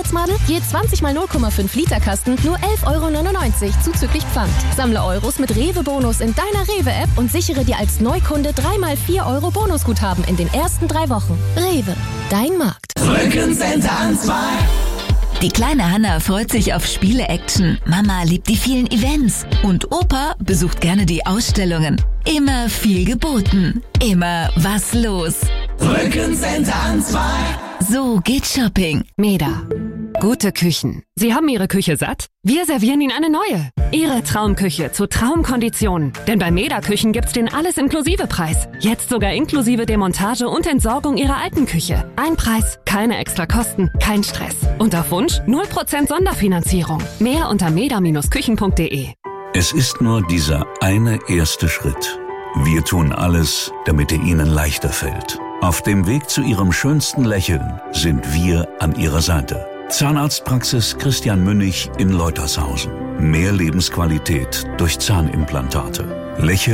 Monatsmadel? Je 20 mal 0,5 Liter Kasten nur 11,99 € zuzüglich Pfand. Sammle Euros mit Rewe-Bonus in deiner Rewe-App und sichere dir als Neukunde 3 mal 4 € Bonusguthaben in den ersten 3 Wochen. Rewe, dein Markt. Rückencenter Ansbach. Die kleine Hanna freut sich auf Spiele-Action. Mama liebt die vielen Events. Und Opa besucht gerne die Ausstellungen. Immer viel geboten. Immer was los. Rückencenter Ansbach. So geht Shopping. Meda. Gute Küchen. Sie haben Ihre Küche satt? Wir servieren Ihnen eine neue. Ihre Traumküche zu Traumkonditionen. Denn bei Meda Küchen gibt's den Alles-Inklusive-Preis. Jetzt sogar inklusive Demontage und Entsorgung Ihrer alten Küche. Ein Preis, keine extra Kosten, kein Stress. Und auf Wunsch 0% Sonderfinanzierung. Mehr unter meda-küchen.de. Es ist nur dieser eine erste Schritt. Wir tun alles, damit er Ihnen leichter fällt. Auf dem Weg zu Ihrem schönsten Lächeln sind wir an Ihrer Seite. Zahnarztpraxis Christian Münnig in Leutershausen. Mehr Lebensqualität durch Zahnimplantate.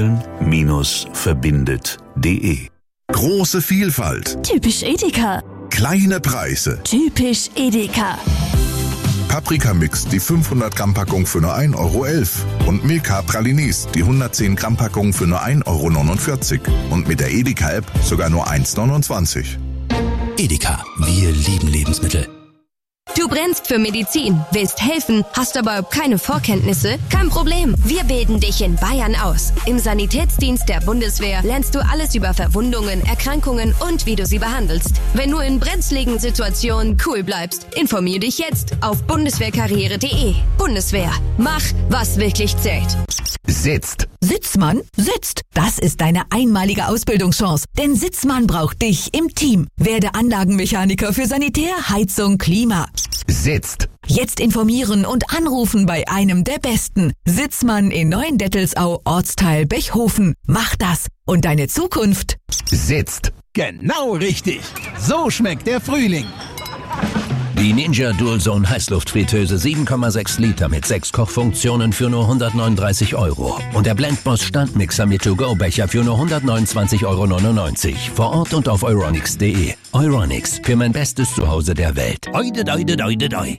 Lächeln-verbindet.de. Große Vielfalt. Typisch Edeka. Kleine Preise. Typisch Edeka. Paprikamix, die 500 Gramm Packung für nur 1,11 € und Milka Pralinis, die 110 Gramm Packung für nur 1,49 € und mit der Edeka-App sogar nur 1,29 €. Edeka, wir lieben Lebensmittel. Du brennst für Medizin, willst helfen, hast aber keine Vorkenntnisse? Kein Problem, wir bilden dich in Bayern aus. Im Sanitätsdienst der Bundeswehr lernst du alles über Verwundungen, Erkrankungen und wie du sie behandelst. Wenn du in brenzligen Situationen cool bleibst, informier dich jetzt auf bundeswehrkarriere.de. Bundeswehr, mach, was wirklich zählt. Sitzt. Sitzmann sitzt. Das ist deine einmalige Ausbildungschance. Denn Sitzmann braucht dich im Team. Werde Anlagenmechaniker für Sanitär, Heizung, Klima. Sitzt. Jetzt informieren und anrufen bei einem der Besten. Sitzmann in Neuendettelsau, Ortsteil Bechhofen. Mach das und deine Zukunft sitzt. Genau richtig. So schmeckt der Frühling. Die Ninja Dual-Zone Heißluftfritteuse 7,6 Liter mit 6 Kochfunktionen für nur 139 €. Und der Blendboss Standmixer mit To-Go-Becher für nur 129,99 € vor Ort und auf euronics.de. Euronics, für mein bestes Zuhause der Welt. Oide, doide, doide, doi.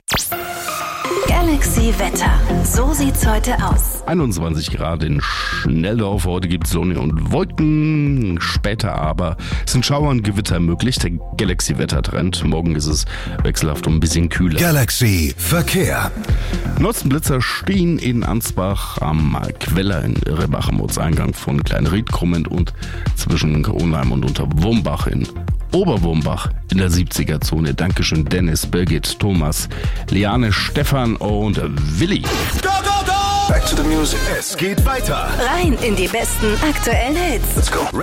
Galaxy Wetter. So sieht's heute aus. 21 Grad in Schnelldorf. Heute gibt es Sonne und Wolken. Später aber sind Schauer und Gewitter möglich. Der Galaxy-Wettertrend. Morgen ist es wechselhaft und ein bisschen kühler. Galaxy Verkehr. Notzenblitzer stehen in Ansbach am Queller in Ribach am Ortseingang von Kleinried-Krummend und zwischen Kronheim und Unterwurmbach in Oberwurmbach in der 70er-Zone. Dankeschön Dennis, Birgit, Thomas, Liane, Stefan und Willi. Go, go, go! Back to the music. Es geht weiter. Rein in die besten aktuellen Hits. Let's go.